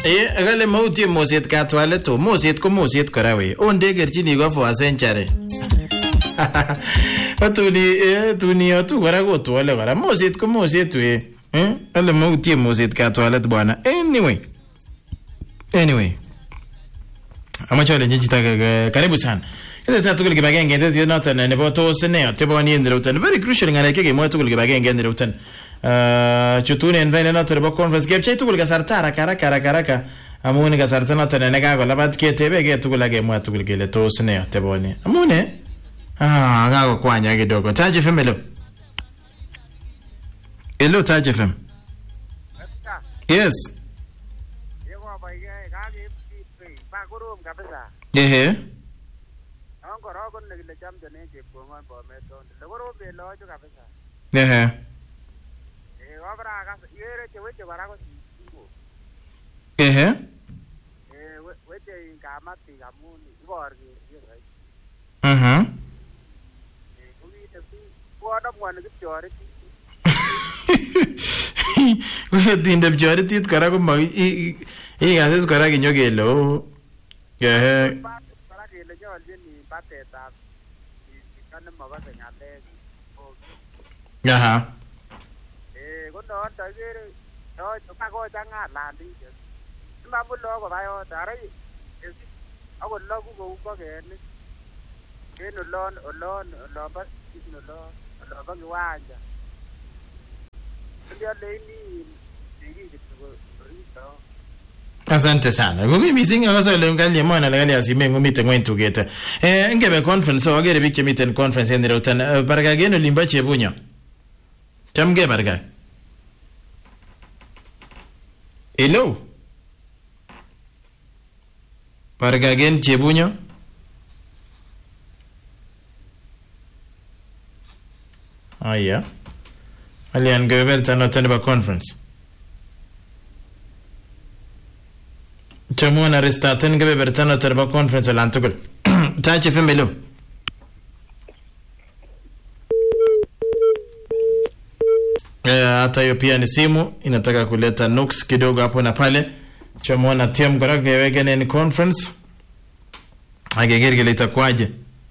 Akale mautie moset katwalet to moset ko moset kora we. Onde kerchini go for a century. Tuni atu kora go twale kora. Moset ko moset we. Ale mautie moset katwalet bwana. Anyway. Amachole njita karibu sana. Ita tatukul kibagenge ndio nota na nebo to sene teboni ndiro utan. Very crucial ngana kege mo tukul kibagenge ndiro utan. Chutune ndene nota nebo conference gepche tukul gasartara karaka. Amune gasarta nota na nega labat ke tebe ge tukul age mo tukul gele to sene teboni. Amune gago kwanya kidogo. Taje femelo. Hello Taje fem. Yes. Ehe. Ehe. Ehe. Tindem choritit kora ko ma igases kora kinyogelo. Yeah. Aha. Asante sana. Gogi missing also le ngali mwana le ngali asime ngumite ngwentu geta. Ngebe conference so agere bike meeting conference endere utan barga geno limba chebunya. Chamge barga. Hello. Barga gen chebunya. Aya. Alian gebe tanotan ba conference. Chamona restaten gebe bertano terba conference lantukul. Tache femelo. Hata hiyo pia ni simu inataka kuleta nuks kidogo hapo na pale. Chamona tiam gora gebe ni conference. Agegergele itakwaje?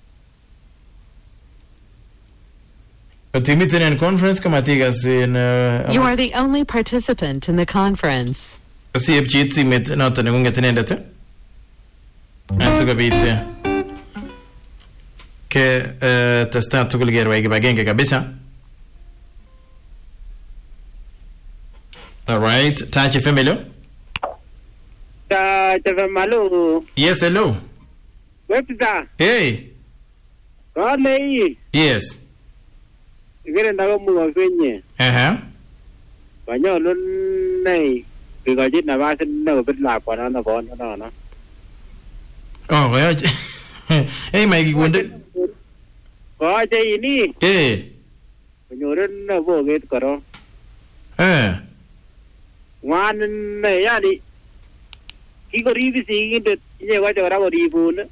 Otimiten conference kama tigas in You are the only participant in the conference. CFG mit nota ngunga tenenda te. Asuka bite. Ke testa tukul gerwa igibagenge kabisa. All right, Tachi Femelo. Malo. Yes, hello. Wepza. Hey. Kale. Yes. Igere ndago mu kwenye. Banyolo nei. Because na base no bit la kwa na ko no. Oh, yeah. Hey, mai wonde. Ko je ini. Nyoren na bo get karo. Wan ne yani. Ki ko rivi singinde ye wa jara ko rivun.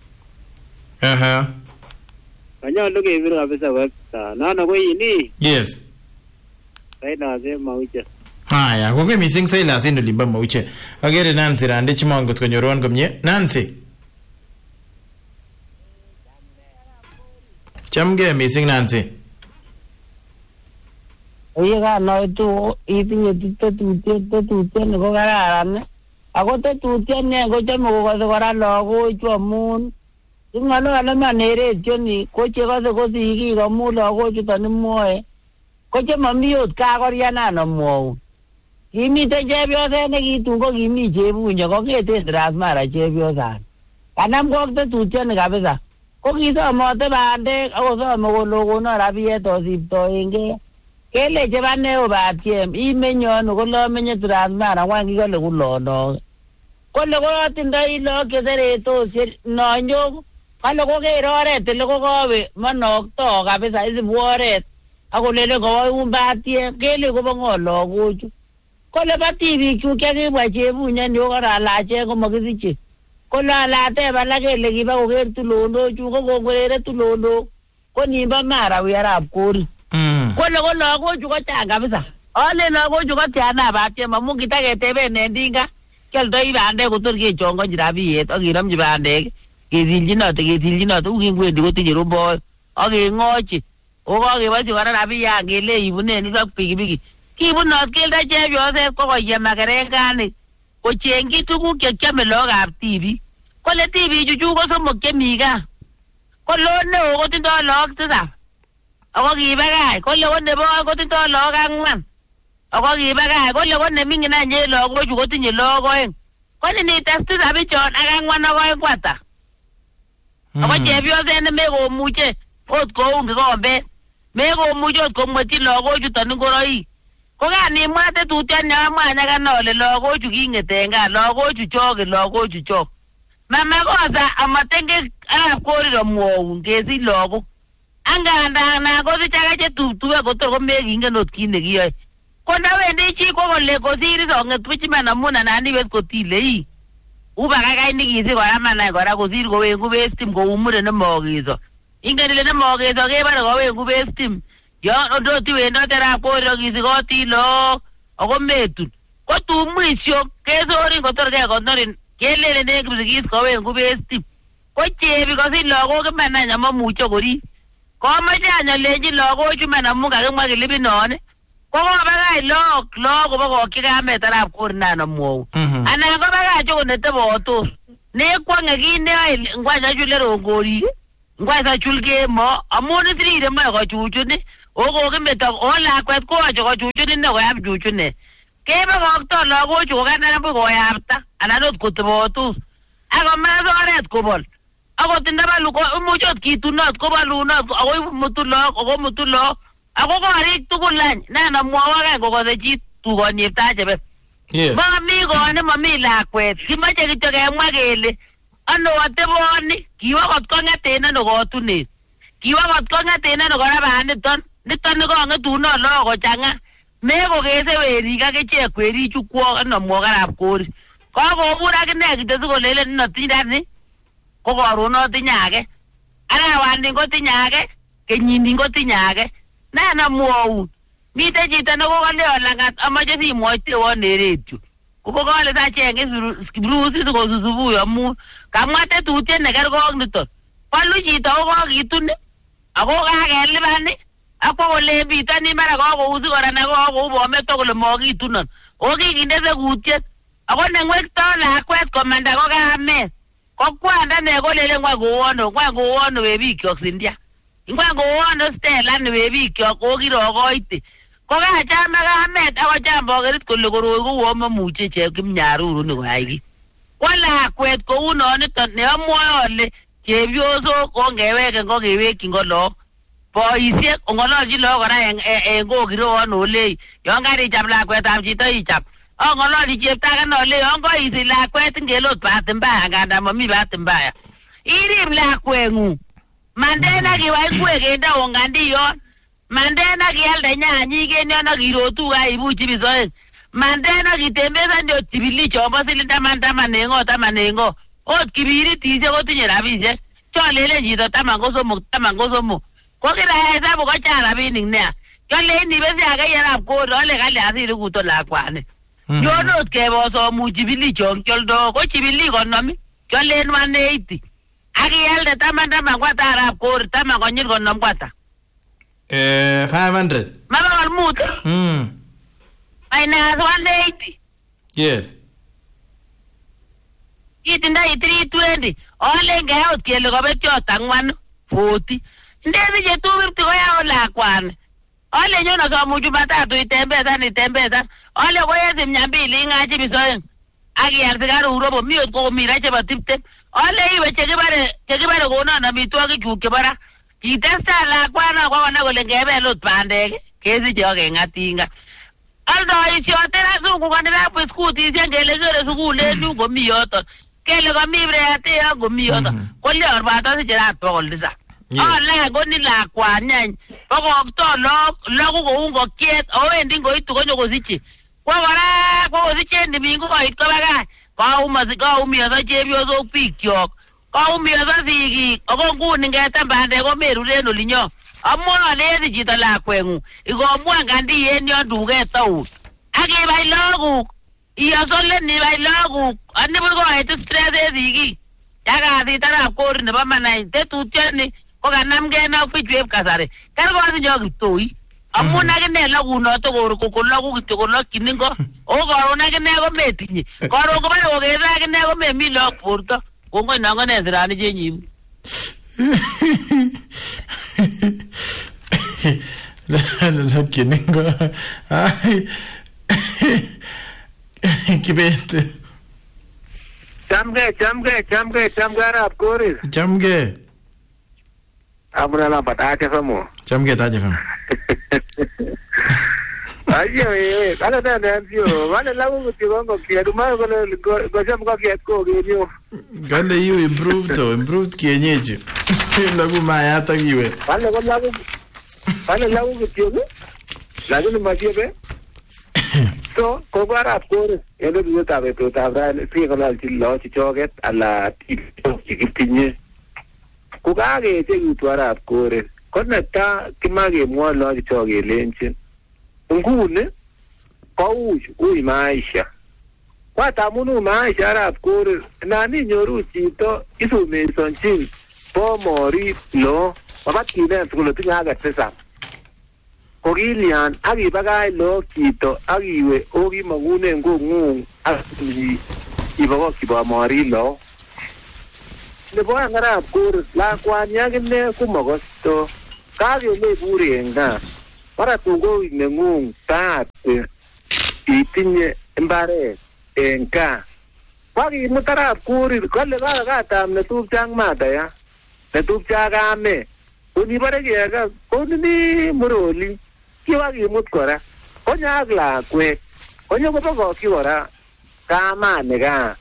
Banyolo ke viru abisa wa na ko ini. Yes. Sai na ze mauche. Haya, kwa missing say la sindo limba mauche. Agere Nancy rande chimongo tkonyoron komye. Nancy. Chamge missing Nancy. Oye ga no tu itinye tutye ne ko kararan ne. Ako tutye ne ko chamo ko kora logo chu amun. Ingalo ala manere joni ko chego ko sigi ko mu logo chu tan moe. Ko chamo miot ka koriana no mo. Kimite chepyoset nekitun ko kimi chebunya ko kete Transmara chepyosan. Kanam kokte tutyoni kabisa. Ko kisomote bandek akosome kolokono rabiet osiptoenge. Keleche baneo batiem imenye ano kole amenye Transmara ngwan kikole kulono. Kole kotindoi lok cheseretosiek nonyo kale koker oret ele kokowe monokto kabisa isibu oret akolele kowo batiem kele kobo ngo logochu. Kole batibik chu kyakibwa chebunya ni koralache komakisiche. Kole alate balakele kiba koker tulondo chu ko kongorere tulondo ko nimba mara uyarab kori. Kole ko logochu ko chang kabisa. Ale logochu ko tiana batiem amu kitaketebe nendinga. kialdoi bandek kotor kechongonji rabiyet ak kenomji bandek ketilchinote ukingwendi kotinye rumboi ak kengochi o kakebochi kora rabiyan kele ibunen ak pikipiki kibunot keldo chepyoset kokoyem makerengani kochengchi tuguk chekiame lagokab TV kole TV chuchu ko somok chemi gaa kole neo kotindoi lagok 7 ako kibakach kole ko nebo kotindoi lagok 4 ako kibakach kole ko nemingin anye lagochu kotinye lagok 2 kole nitas 7 bichon ak 4 ak 2 kwata ako chepyoset nemekomuche ot koun kikombet mekomuche ot komwetyi lagochuton ngoroik ko kanimwa tetutiet nyamwa nyakanole lagochu kingeten gaa lagochu chok mama kosa amatenge arab koriro mwoun kesich lagok angandan na kosich age chetuptube kotor komekingen ot kit nekiyoe ko ndawendi chi ko kole kosir songet buch iman amun anan ibet kotile ubakakai nikisich kora manai kora kosir kowengu bestim kou muren nemokeso ingen ile nemokeso kebare kowengu bestim yon ndoti wendote arab koriro kisikoti lok ako metun ko tu mwisho kesorin kotor kekonorin kelele ne kipsigis kowengu bestim ko chebi kosich lagok iman any amamuche korib komoche anyolenji lagochu man amun kakimwa kilipinoni ko kobakach lok kobokokyi kamet arab korinan amwou anan kobakach okot netebotos nekwonge kit neyoe ngwany achule rongorik ngwany sachul kemo amun isirire moe kochuchun okokimeto o lakwet koyoche kochuchun ine koyap chuchune kebokokto lagochu kokanam koyapta anan ot kotebotos akomas oret kobol akot ndabalu imuche ot kitunot kobolunot ako mutu lok ako korik tugul any nan amwowok any kokose chi tukonyepta chebet mami koni mami lakwet kimoche kityo kemwa kele ano ateboni kiwo kot kong'eten ano kotunet kiwo kot kong'eten ano kora baniton niton nikong'etunot lok kochang'a mekokese werik akichek werichu kwok ano mwok arab kori kakobur akine kityo sikolelen inotindani ko karon otinye age arawani kotinye age kenyini kotinye age nana mwoun mite chito nekokaleo langat amache simwoitewon neretyo kokokole sachenge kibrusi sikosusubuyo amun kamwa tetutiet nekerkong niton kolu chito kokokitun ako kakelipan akwo kole bitoni mara kakousi kora nakokou bometo kole mokitunon o kikinde sekutiet ako nengwekto lakwet komanda ko kamet ko kwanda ne kolele ngwa kowono webikyok Cynthia ngwa kowono Stella ne webikyok kokirokoite ko kachama kamet ako chambokerit kole koroi kowo mamuche chepkimnyaruru ni koyai ki ko lakwet kou noniton ne amwoe ole chepyosok ongeweken kokewekyin ko lok boisiek ong'ololchi lok kora en kokirowon olei yon karichap lakwetab chito ichap ong'ololchi cheptagan ole yon koisich lakwet ngele ot bahati mbaya ngandan momi bahati mbaya irib lakweng'ung manden akiwai ngwek en taongandiyon manden akialde nyanyik en yon akirotu aibuchi bisoek manden akitembesonchi ot tibilik chombo siling taman en ngo ot kibiritisiek kotinye rabisiek cholelen chito 10 ko somok ko kirayai hesabu kochang rabinik nea kyolein ibesi ake yerab kori ole kali asiri kuto lakwani yonot kebosomu chibilik chon kioldo ko chibilik 50 kyolen 180 akialde 10 kwata arab kori 10 konyil 50 kwata 500 mabakol mut minus 180 yes itindoi 320 olen keot kele kobetyo 440 ndesiche 250 koyao lakwani ole nyono somu Jumatatu itembesan ole koyesi 200 ing'achi bisoeng akial sikaruk robo mi ot kokomira chebo 20 ole iwe chekibare konon amitwogik chuk chebo ra kitesta lakwano kokonai kole ngebel ot bandek kesiche akeng'atinga aldoisiote ra sungukonirak biskutisiek ngele kere sukulen yun komi yoton kele komi breateyon komi yoton kolyor batosiche rat 100 ole koni lakwani any bokokto loku kou ngokiet owendi ngoitu konyo kosiche kwa kora kokosiche ndimingu koit kobakach kaumiyoso chepyosok bikyok kaumiyoso sigik ako nguni ngetem bandek komeruren olinyo amwoe alezi chito lakweng'ung ikomwan kandi en yon duket taun akibai lagok Iyasole ni bai laguk ani bo ko ait stress edigi yaga di tarap kor ne ba manai tetutiani ko kanamge na fichweb kasare kar ko ani jog toi amuna ke ne lagu no to ko lagu kityo ko lakiningo o ko na ke ne ko metinyi ko ko ba o ke ra ke ne ko me mi lok porto ko ngo na ngo ne zirani jenyi lakiningo ai Kibet. Chamge arap koris. Chamge. Amuna la patake famo. Chamge taje famo. Ayo ala na ndio. Wale lagu kigongo kiaduma ko chamga kiatko genyo. Gale you improved kienyeji. Lagu mayata kiwe. Wale lagu kiyogo. Lagu ni matiebe. So, ko arap koris. Ele duwe tabe to tabra si ko la chilo chichoget ala chikitinye. Ko kage che yutu arap koris. Ko neta kimage mwa lo chichoge lenchin. Ngune ko uy maisha. Kwa tamunu maisha arap koris. Nani nyoru chito isumesonchin po mori lo. Wabat kine sukulo tinyaga pesa. Kogilian agi bagay lo kito agi we ogi magune ngung agi ibago kiba marilo ne boya ngara kur la kwanya gine kumagosto kage le burenga para tungo ngung tat itinye mbare enka pagi mutara kur kale ga tam ne tu chang mata ya ne tu chaga me uni bare ga koni muroli kiwa gimut kora konya agla kwe konyo ko kiwara kama nega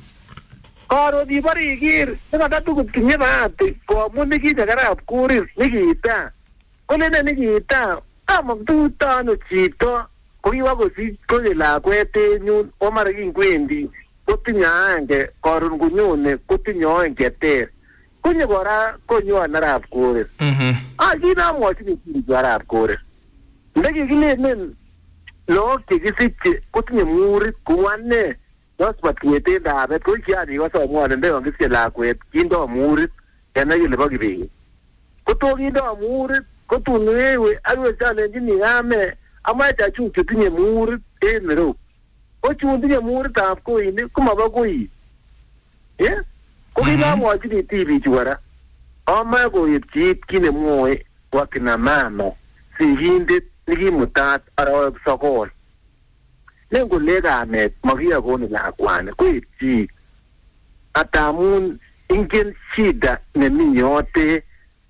koro di bari gir ngata tu kinye ba ko mundi ki jagara kuris nigita kone ne nigita amam tu tano chito ko iwa go si ko la kwete nyun o margin kwendi ko tinyange korun kunyone ko tinyoenge te kunye gora konyo anarap kuris gina mo chini jara kuris ndege gile nen lo ke gisiche kutinye muri kuwane dos patkiete da bet ko kiani waso mo ande on giske la kwet kindo muri yana yile bagibe kuto kindo muri kutu newe alwe chale njini ame ama ta chu tinye muri enero o chu tinye muri ta ko ini kuma ba ko yi ko gila mo chini tv chuara ama ko yit kine moe wakina mama si hinde nigi mutat araw sokol lengo lega met magia goni la kwana kuiti atamun ingen shida ne minyote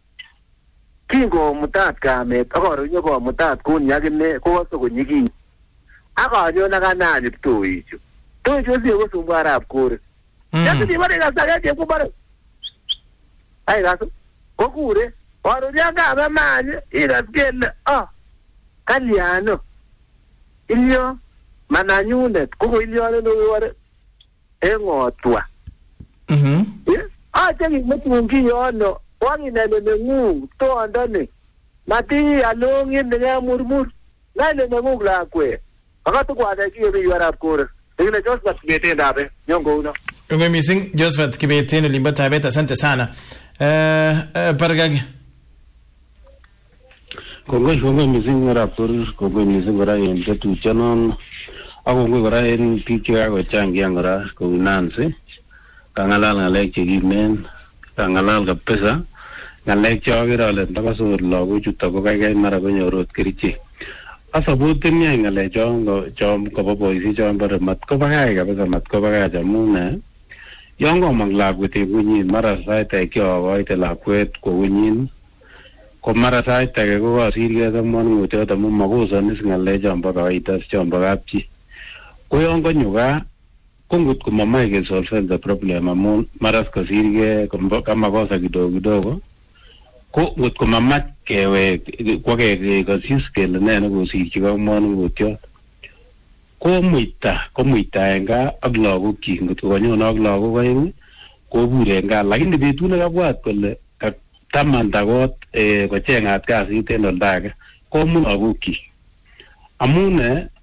kingo mutat ka met akoro nyogo mutat kun yagne ko so kunyigi akajo na kana ni to icho to jo si ko sumbara apkore yati bare ga saga je ko bare ai gaso ko kure waro jaga ba manye ira gel Kaliano ilio mananyunet kuko ilio no wore engotwa atengi mutungi yono wangi nene ngu to andane mati alongi nene murmur nene ngu la kwe akatu kwa da ki yobi yara kore ile Joseph Kibete ndabe nyongo uno ngwe missing Joseph Kibete no limba tabeta asante sana paragagi Kongoi missing rapor kongoi missing ora en tu chanon ako ora en picha ko changiang ora ko Nancy kangalal ngalek chegimen kangalal ka pesa ngalek chagira le ndakaso logo chuta ko kai mara ko nyorot keriche asabutin nya ngalek chom ko boisi chom bar mat ko bagai ka pesa mat ko bagai jamuna yongo manglagwete bunyi mara sai te kyo ko te lakwet ko bunyin ko mara sai tage ko asirge da mon ngote da mo magosa nis ngalle jamba ka itas jamba kapchi ko yon ko nyuga kungut ko mama ke solve the problem amon maras ka sirge ko kama cosa kidogo ko ngut ko mama ke we ko ke ko siske le ne no si ki ko mon ngotyo ko muita enga aglago ki ngut ko nyo na aglago ko bure enga lakini betuna ka bwat kole tamanda got ko chengat kasit en oldage ko mun aguki amune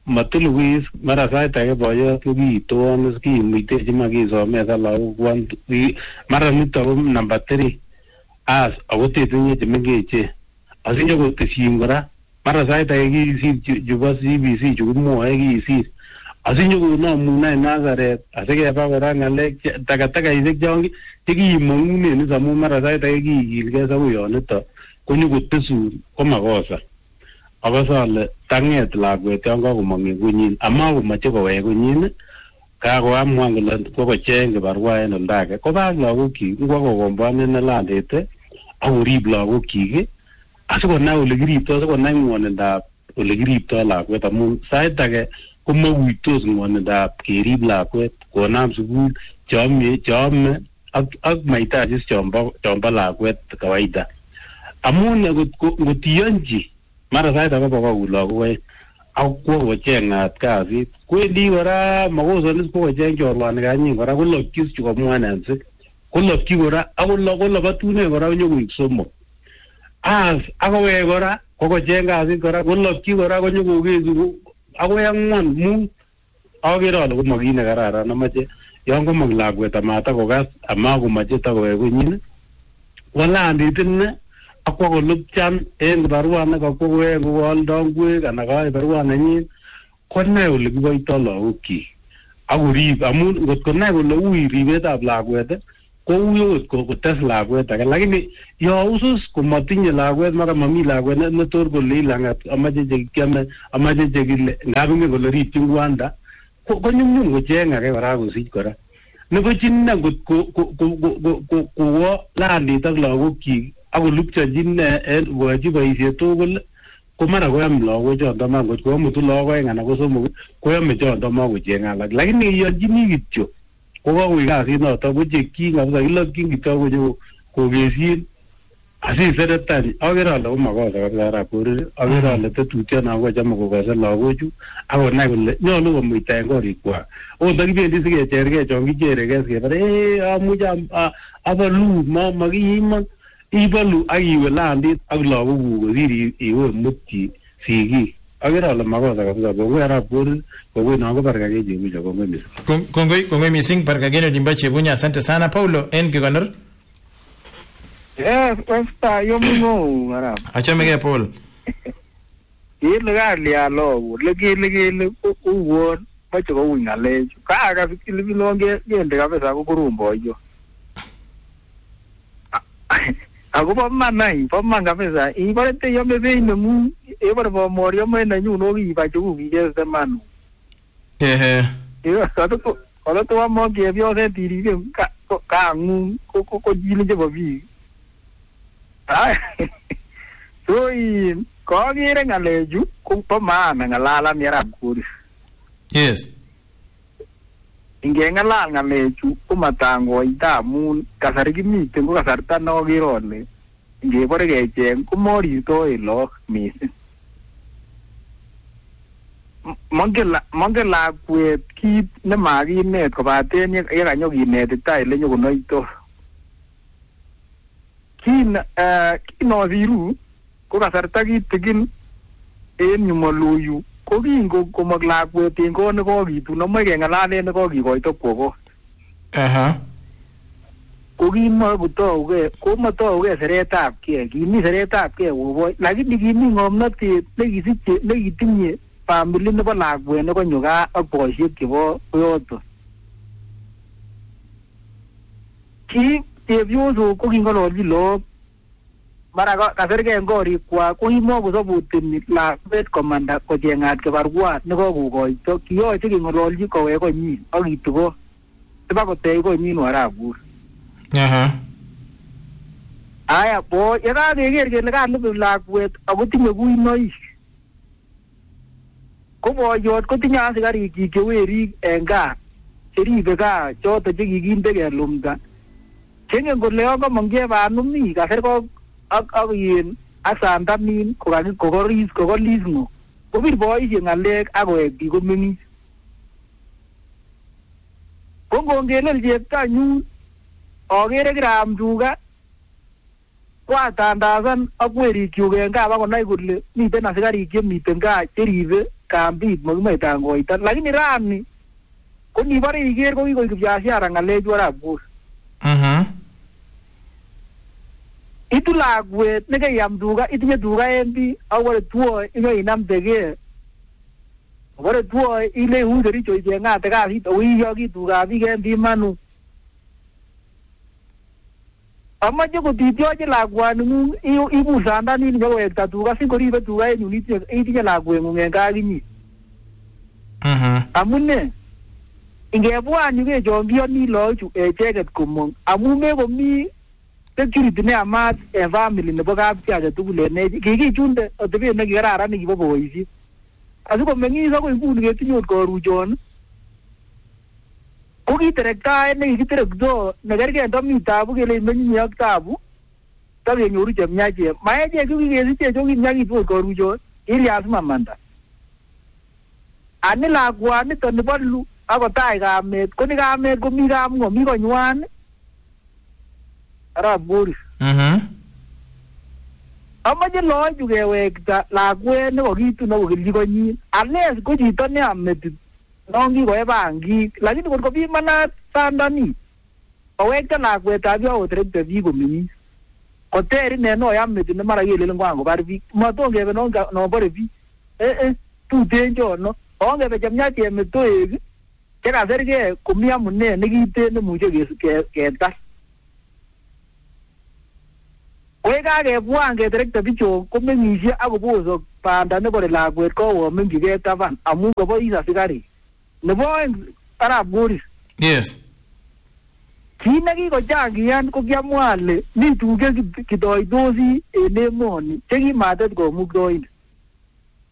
matuluis mara sait age boyot ko kiiton kimuitechi makisomesa lagok mara nito ko number 3 ako tetinye chemengeche asinyo kotesyin kora mara sait age kiisir chubo CBC chu kimwoe kiisir asinyo konomune Nazaret asikeba kora ng'alek takatakaisiek chon chekimong'unen amu mara sait age kikilgei sakuyonito konyokotesun ko makosa akose ale tang'et lakwet yon kakomong en konyin amakomoche kowek konyin kakoamwa kole kokocheng kibarua en oldo age kobak lagokyik ngwo kokomboanen Landete akorib lagokyik asikonai ole kiriptoi asikonai ng'wonindab ole kiriptoi lakwet amun sait age komakuitos ng'wonindab kerib lakwet konam sukul cheome ak mahitaji chombo lakwet kawaida amun ngotiyonchi mara sait age bokokut lagok oeng akwo kocheng'at kasit kwendi kora makosonis kokocheng chorwani kanyin kora kolokyi chukomwanensik kolokyi kora akolobatune kora konyokoik somok akowek kora kokocheng kasit kora kolokyi kora konyokokesu akoi 4 akere ale komo kit nekararan amache yon komong lakwet amatakokas amakomoche takowek konyin Landit ine akwo kolupchan en kibarua nekakwo kowek koaldo ngwek anan kae barua nenyin konai ole kiboitoi lagokyik akorib amun ngot konai kole ui ribetab lakwet ko ui okot kotes lakwet age lakini yo usus komatinye lakwet mara mami lakwet netor kole ilangat amache chekiame amache chekile ngabinge kole ripchin kwanda konyumnyum kocheng age kora kosich kora nebochin ngot kowo Landit ak lagokyik akolupchonjin en koyochi boisiet tugul ko mara koyam lagok chonto man ngot komutu lagok oeng anan ko somok koyome chonto makocheng alak lakini iyonchini kityo kokakoik kasit noto kochekyin kabisa kilokyin kityo konyo kokesyin asiseretan akere ale ko makosa kabisa arap Korir akere ale tetutyono kochome kokose lagochu akonai kole nyolu komuita en korikwak ot ndakibendi sikechergei chon kicherekei sikebare amuche abolu makiiman ibolu ak iwe Landit ak lagokuk kosir iwe mutyi sigik akere ale makosa kabisa kongoi arap Korir kongoi non ko Barkagee Chebunya kongoi mising kongoi mising Barkagee Odimba Chebunya asante sana Paulo en Kikonor wasta yomungo arap achomegei Paul ile kalia logo legele uwon mache ko ngalechu kaaka fikililonge ngende kabisa ko kurumboyo agobo manai po mangabeza ibarete yome beine mu ebare bo morio mena nyu no giba chu bigese manu Kalau tu mau ke biasa diri ke kangu ko jili je babi. So ko ngire ngaleju ko pamana ngalala mira kuri. Yes. Inge ngalala ngaleju ko matango itamun kasarigi mite ko kasarta no girone. Inge pore ke chen ko mori to ilo misi. Mangela kwe kit na magi net ko baten ye ganyo ginet tai le nyogo noito kino viru ko kasarta kitigin en nyumoluyu ko kingo ko magla kwe tingo ne ko gitu no mege ngalale ne ko gigoito kogo ko gimo butoge ko matoge seretab ke gimi seretab ke wo lakini gimi ngomnotet ne gitinye family nebo lakwet nebo nyuga ak boisiet chebo yoto ki tebyoso ko kingololji lok mara kasarge ngori kwa ko imo kosabutin lakwet komanda ko jengat ke barwat ne ko kokoito kiyoche kingololji kowe konyin ak itugo tiba ko tei konyin warabur aya bo yaka keger kele kalib lakwet ako tinye kuinoik ko boyot ko tinye asikarik chik chewerik en gaa cheribe gaa choto chekikinde kelumda chengen kole yon komong chebanumi kasir ko ak yin ak sandamin kokolis ngo kobir boisiek ng'alek ak koek biik komeng'is ko ngongelel cheptanyun akere kiram tuga kwatandasan ak werikyuk en gaa bakonai kole miten asikarik chemiten gaa cheribe kambit makimoe tangoita lakini rani ko nibare iker ko kikoik biashara ngalechu arap Bor itu lakwet nekayam tuga itinye tuga en bii awore tuo inyoinamdegee awore tuo ile ungericho icheng'ate kasit oiyoki tuga biik en bii manu amache kotityoche lakwaning'ung ibu sandanin nyokowekta tuga singoribe tuga en yun itinye lakweng'ung en kakinyi amune ingebwan yu kechongiyoni loochu echeket komong amu mekomi security neyamat en family nebo kapchi age tugul en ech kikichunde atebet nekikararan nekibo boisiet asikomeng'is akoi nguni ketinye ot karuchon ko kiterektaet nekikiterekto nekergei ndomi tabu kele imenyinye ak tabu takenyoru chemyachen maechek chu kikesichech ko kimyakitu ot karuchon Ilias Mamanda ani lakwanito nebo lu akotach kamet ko ni kamet komi kapng'o mi konywan arap Boris amache loochu kewekta lakwet nekokitun akokilchi konyin ales ko chito neam metit non kikoe bangik lakini kot kopimanat sandani kowekta lakwetab yu akoterekte biik komeng'is koter ine noyam metit nemara kelelen kwan kobar biik maton kebe nobore biik tuten chono ongebe chemyachen metoek chekasergei komi amune nekiten nemuche ketas koe kakebwan keterekte bicho komeng'ishe akobosok banda nebore lakwet kowomengchigei taban amu kobois asikarik nebo oeng arap Boris yes kit nekikochangian ko kiamwa ale mi tuguk chekitoitosi en emoni chekimatet komuktoindet